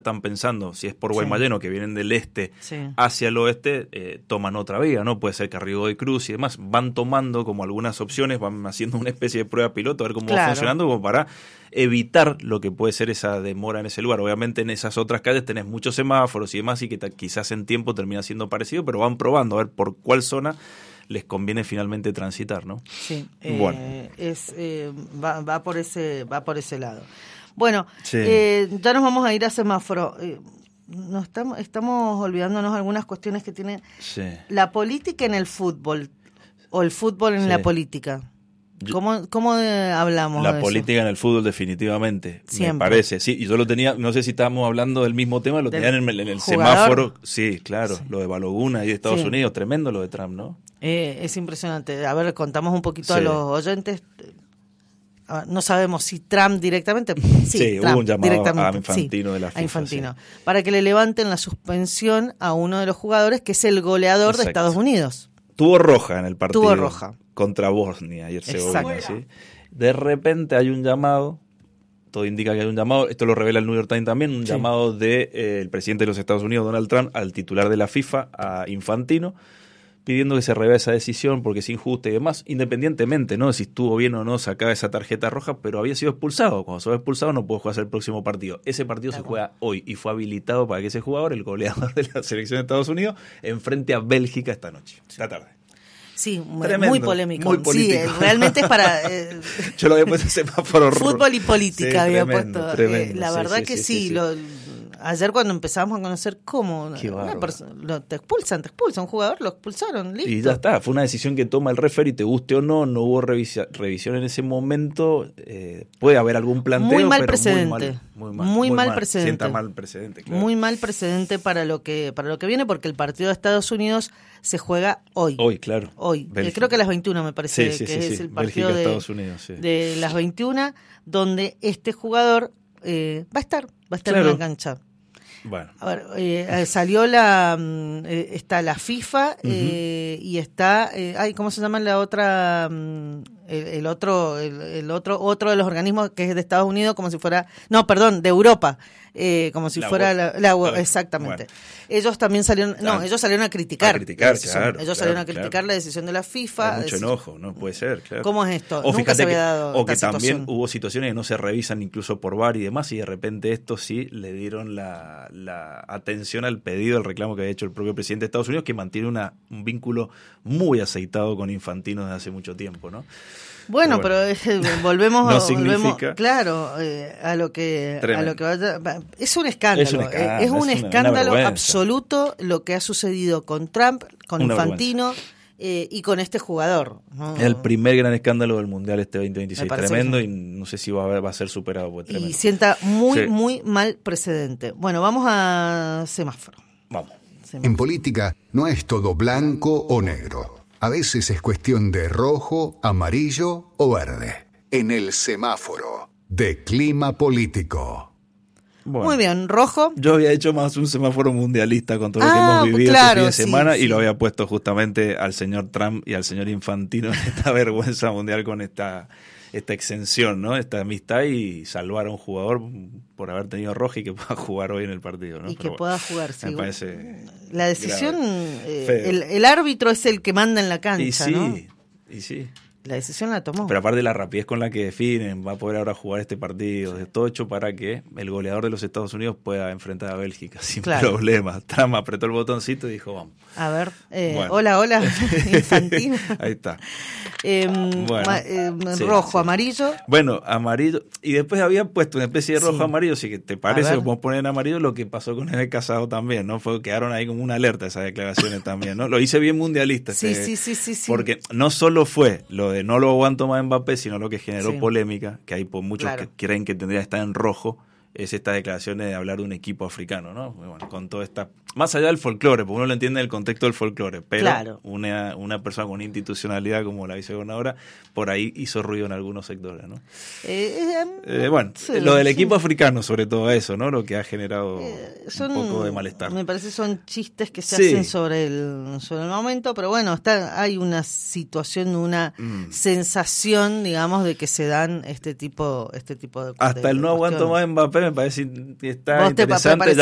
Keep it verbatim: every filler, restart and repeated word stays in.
están pensando, si es por Guaymallén, sí, que vienen del este, sí, hacia el oeste, eh, toman otra vía, ¿no? Puede ser Carrió de Cruz y demás. Van tomando como algunas opciones, van haciendo una especie de prueba piloto, a ver cómo claro. va funcionando, como para evitar lo que puede ser esa demora en ese lugar. Obviamente en esas otras calles tenés muchos semáforos y demás, y que t- quizás en tiempo termina siendo parecido, pero van probando a ver por cuál zona les conviene finalmente transitar, ¿no? Sí, bueno. eh, es, eh, va, va, por ese, va por ese lado. Bueno, sí. eh, ya nos vamos a ir a semáforo. Eh, nos estamos, estamos olvidándonos algunas cuestiones que tiene sí. la política en el fútbol o el fútbol en sí. la política. ¿Cómo, cómo eh, hablamos La de política eso? En el fútbol definitivamente, Siempre. Me parece. Sí, y yo lo tenía, no sé si estábamos hablando del mismo tema, lo tenía en el, en el semáforo. Sí, claro, sí. Lo de Baloguna y de Estados sí. Unidos, tremendo lo de Trump, ¿no? Eh, es impresionante. A ver, contamos un poquito sí. a los oyentes. No sabemos si Trump directamente... Sí, sí Trump hubo un llamado a Infantino sí, de la FIFA. A Infantino, sí. para que le levanten la suspensión a uno de los jugadores, que es el goleador Exacto. de Estados Unidos. Tuvo roja en el partido. Tuvo roja. Contra Bosnia y Herzegovina, ¿sí? De repente hay un llamado, todo indica que hay un llamado, esto lo revela el New York Times también, un sí. llamado del de, eh, presidente de los Estados Unidos, Donald Trump, al titular de la FIFA, a Infantino, pidiendo que se revea esa decisión porque es injusta y demás, independientemente, ¿no?, de si estuvo bien o no sacada esa tarjeta roja, pero había sido expulsado. Cuando sos expulsado no puedes jugar el próximo partido. Ese partido claro. se juega hoy y fue habilitado para que ese jugador, el goleador de la selección de Estados Unidos, enfrente a Bélgica esta noche, esta tarde. Sí, Tremendo, muy polémico. Muy político. Sí, realmente es para... Eh, Yo lo había puesto semáforo. Fútbol y política sí, había tremendo, puesto. Tremendo, eh, la sí, verdad sí, que sí. sí, sí, sí. Lo, ayer cuando empezamos a conocer cómo una persona, lo, te expulsan, te expulsan, un jugador lo expulsaron, listo. Y ya está, fue una decisión que toma el referee, te guste o no, no hubo revisi- revisión en ese momento, eh, puede haber algún planteo, muy mal pero precedente. muy mal, muy mal, muy muy mal mal precedente. Sienta mal precedente, claro. Muy mal precedente para lo que para lo que viene, porque el partido de Estados Unidos se juega hoy. Hoy, claro. Hoy. Eh, creo que a las veintiuna me parece sí, sí, que sí, es sí. el partido Bélgica, de, Estados Unidos, sí. de las veintiuna, donde este jugador eh, va a estar, va a estar claro. en la cancha. Bueno. A ver, eh, salió la eh, está la FIFA eh, uh-huh. y está eh, ay, ¿cómo se llama la otra el, el otro el, el otro otro de los organismos que es de Estados Unidos, como si fuera no, perdón, de Europa, eh, como si la fuera la, la, la exactamente. Bueno. Ellos también salieron, no, ah, ellos salieron a criticar. A criticar, claro. Ellos claro, salieron a criticar claro. la decisión de la FIFA. Hay mucho decir, enojo, no puede ser, claro. ¿Cómo es esto? O Nunca se había que, dado o que esta también situación. Hubo situaciones que no se revisan incluso por V A R y demás, y de repente esto sí le dieron la, la atención al pedido, al reclamo que había hecho el propio presidente de Estados Unidos, que mantiene una, un vínculo muy aceitado con Infantino desde hace mucho tiempo, ¿no? Bueno, pero, bueno. pero eh, volvemos, no volvemos claro, eh, a lo que Tremendo. a lo que vaya, es un escándalo, es un escándalo, eh, es un es escándalo una absoluto lo que ha sucedido con Trump, con una Infantino eh, y con este jugador, ¿no? Es el primer gran escándalo del Mundial este veinte veintiséis, tremendo, y no sé si va a, ver, va a ser superado. Pues, y sienta muy, sí. muy mal precedente. Bueno, vamos a semáforo. Vamos. Semáforo. En política no es todo blanco o negro. A veces es cuestión de rojo, amarillo o verde. En el semáforo de clima político. Bueno, muy bien, rojo. Yo había hecho más un semáforo mundialista con todo lo ah, que hemos vivido claro, este fin de sí, semana sí. y lo había puesto justamente al señor Trump y al señor Infantino en esta vergüenza mundial con esta, esta exención, ¿no? Esta amistad, y salvar a un jugador por haber tenido roja y que pueda jugar hoy en el partido, ¿no? Y Pero que pueda jugar, sí. Me parece la decisión, grave, eh, el, el árbitro es el que manda en la cancha, y sí, ¿no? Y sí. La decisión la tomó. Pero aparte de la rapidez con la que definen, va a poder ahora jugar este partido, sí. todo hecho para que el goleador de los Estados Unidos pueda enfrentar a Bélgica sin claro. problemas. Trump apretó el botoncito y dijo, vamos. A ver, eh, bueno. hola, hola, Infantino. Ahí está. Eh, bueno, ma, eh, sí, rojo, sí. amarillo. Bueno, amarillo. Y después había puesto una especie de rojo sí. amarillo, así que te parece que podemos poner en amarillo lo que pasó con el Casado también, ¿no? Fue, quedaron ahí como una alerta esas declaraciones también, ¿no? Lo hice bien mundialista. Sí, este, sí, sí, sí, sí. Porque no solo fue lo de no lo aguanto más Mbappé, sino lo que generó sí. polémica, que hay por muchos claro. que creen que tendría que estar en rojo, es esta declaración de hablar de un equipo africano, ¿no? Bueno, con toda esta, más allá del folclore, porque uno lo entiende en el contexto del folclore, pero claro. una, una persona con institucionalidad como la vicegobernadora, por ahí hizo ruido en algunos sectores, ¿no? Eh, eh, bueno, sí, lo del sí. equipo africano, sobre todo eso, ¿no? Lo que ha generado eh, son, un poco de malestar. Me parece son chistes que se sí. hacen sobre el sobre el momento, pero bueno, está hay una situación, una mm. sensación, digamos, de que se dan este tipo este tipo de hasta de, el no de aguanto más Mbappé café me parece que está ¿Vos te interesante. parece